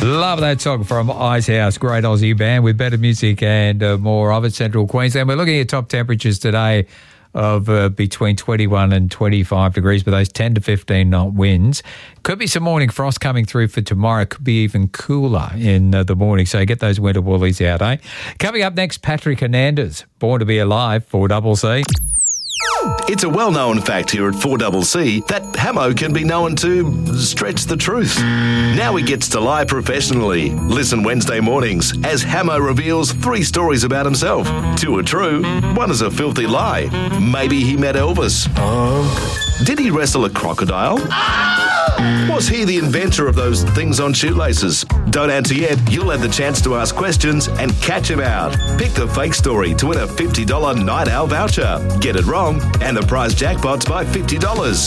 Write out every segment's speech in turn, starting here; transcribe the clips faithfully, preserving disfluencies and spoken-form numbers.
Love that song from Icehouse, great Aussie band with better music and uh, more of it, Central Queensland. We're looking at top temperatures today of uh, between twenty-one and twenty-five degrees with those ten to fifteen knot winds. Could be some morning frost coming through for tomorrow. Could be even cooler in uh, the morning, so get those winter woolies out, eh? Coming up next, Patrick Hernandez, Born to be Alive, four C C. It's a well-known fact here at four C C that Hamo can be known to stretch the truth. Now he gets to lie professionally. Listen Wednesday mornings as Hamo reveals three stories about himself. Two are true, one is a filthy lie. Maybe he met Elvis. Did he wrestle a crocodile? Was he the inventor of those things on shoelaces? Don't answer yet. You'll have the chance to ask questions and catch him out. Pick the fake story to win a fifty dollars Night Owl voucher. Get it wrong and the prize jackpot's by fifty dollars.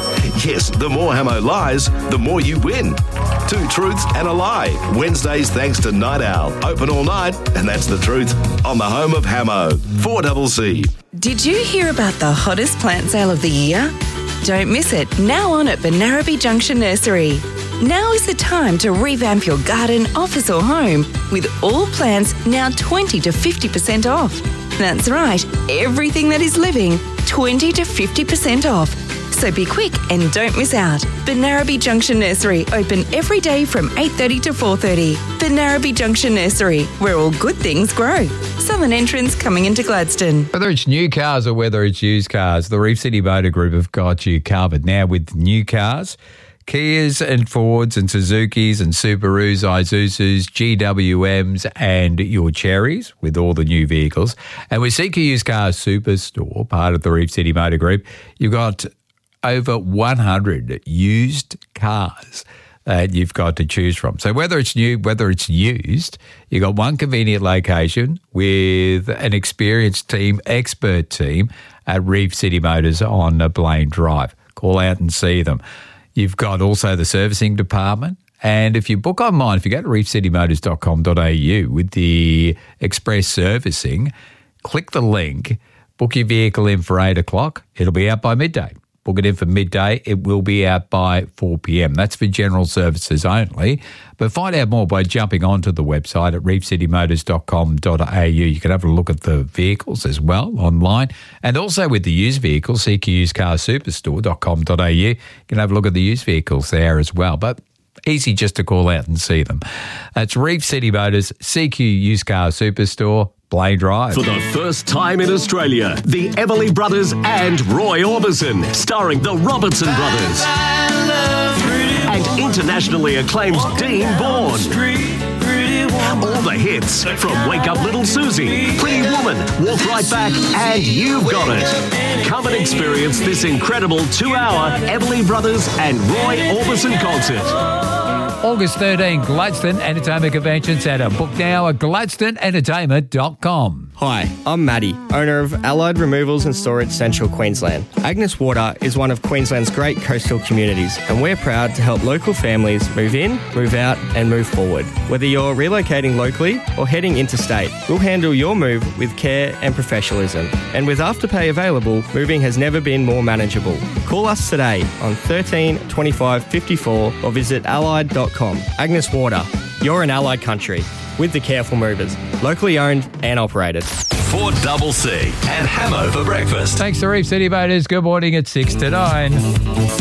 Yes, the more Hamo lies, the more you win. Two truths and a lie. Wednesdays thanks to Night Owl. Open all night, and that's the truth. On the home of Hamo, four C C. Did you hear about the hottest plant sale of the year? Don't miss it, now on at Benarabi Junction Nursery. Now is the time to revamp your garden, office or home with all plants now twenty to fifty percent off. That's right, everything that is living, twenty to fifty percent off. So be quick and don't miss out. Benarabi Junction Nursery, open every day from eight thirty to four thirty. Benarabi Junction Nursery, where all good things grow. Southern entrance coming into Gladstone. Whether it's new cars or whether it's used cars, the Reef City Motor Group have got you covered. Now with new cars, Kias and Fords and Suzukis and Subarus, Isuzus, G W Ms and your Cherries with all the new vehicles. And with C Q Used Cars Superstore, part of the Reef City Motor Group, you've got over one hundred used cars that you've got to choose from. So whether it's new, whether it's used, you've got one convenient location with an experienced team, expert team at Reef City Motors on Blaine Drive. Call out and see them. You've got also the servicing department. And if you book online, if you go to reef city motors dot com dot a u with the express servicing, click the link, book your vehicle in for eight o'clock. It'll be out by midday. Book it in for midday. It will be out by four p.m. That's for general services only. But find out more by jumping onto the website at reef city motors dot com dot a u. You can have a look at the vehicles as well online. And also with the used vehicles, C Q used car superstore dot com dot a u. You can have a look at the used vehicles there as well. But easy just to call out and see them. That's Reef City Motors, C Q Used Car Superstore, Blaine Drive. For the first time in Australia, the Everly Brothers and Roy Orbison, starring the Robertson Brothers. And internationally acclaimed Dean Bourne. All the hits from Wake Up Little Susie, Pretty Woman, Walk Right Back, and You've Got It. Come and experience this incredible two-hour Everly Brothers and Roy Orbison concert. August thirteenth, Gladstone Entertainment Convention Centre. Book now at gladstone entertainment dot com. Hi, I'm Maddie, owner of Allied Removals and Storage Central Queensland. Agnes Water is one of Queensland's great coastal communities, and we're proud to help local families move in, move out and move forward. Whether you're relocating locally or heading interstate, we'll handle your move with care and professionalism. And with Afterpay available, moving has never been more manageable. Call us today on thirteen twenty-five fifty-four or visit allied dot com. Agnes Water, you're in Allied country with the Careful Movers, locally owned and operated. four C C and Hamo for breakfast. Thanks to Reef City Motors. Good morning at six to nine.